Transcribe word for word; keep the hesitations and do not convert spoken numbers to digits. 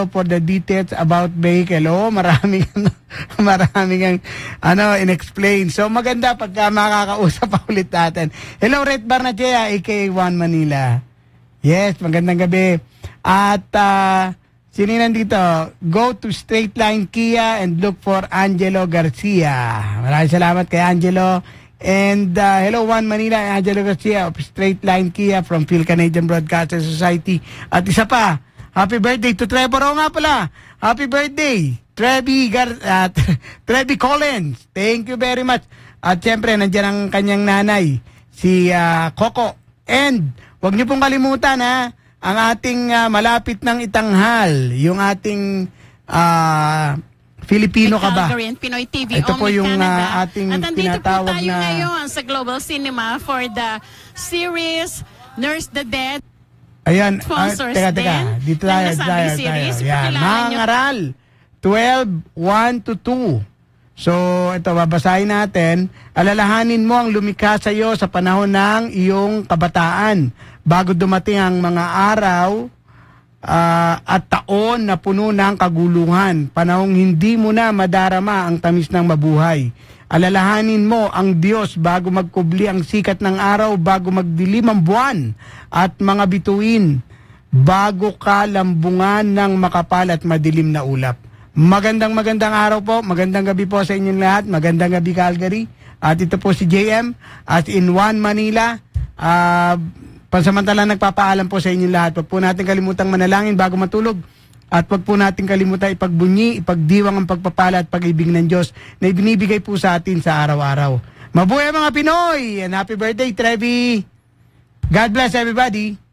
for the details about vehicle. Oh, maraming maraming ang ano inexplain. So maganda pagka makakausap pa ulit natin. Hello Red Barnachea aka One Manila. Yes, magandang gabi. At uh, sino nandito? Go to Straight Line Kia and look for Angelo Garcia. Maraming salamat kay Angelo. And uh, hello One Manila, Angelo Garcia of Straight Line Kia from Phil Canadian Broadcasting Society. At isa pa, happy birthday to Trevor. O nga pala, happy birthday, Trevi, Gar uh, Trevi Collins. Thank you very much. At syempre, nandiyan ang kanyang nanay, si uh, Coco. And huwag niyo pong kalimutan ha, ang ating uh, malapit ng itanghal, yung ating uh, Filipino ka ba? Pinoy T V Ito po Only yung Canada. uh, ating At andito tinatawag po tayo na ngayon sa Global Cinema for the series Nurse the Dead. Ayan, Sponsors uh, teka, teka. din Dito ng tayo, Nasabi tayo, series. tayo. Yan, Ipakilala mga nyo. ngaral, twelve, one to two. So, ito, babasahin natin. Alalahanin mo ang lumikha sa iyo sa panahon ng iyong kabataan bago dumating ang mga araw uh, at taon na puno ng kaguluhan. Panahong hindi mo na madarama ang tamis ng mabuhay. Alalahanin mo ang Diyos bago magkubli ang sikat ng araw, bago magdilim ang buwan at mga bituin, bago ka lambungan ng makapal at madilim na ulap. Magandang magandang araw po, magandang gabi po sa inyong lahat, magandang gabi Calgary. At ito po si J M at in One Manila. Uh, pansamantala nagpapaalam po sa inyong lahat. Huwag po natin kalimutang manalangin bago matulog. At wag po natin kalimutan ipagbunyi, ipagdiwang ang pagpapala at pag-ibig ng Diyos na ibinibigay po sa atin sa araw-araw. Mabuhay mga Pinoy! And happy birthday, Trevi! God bless everybody!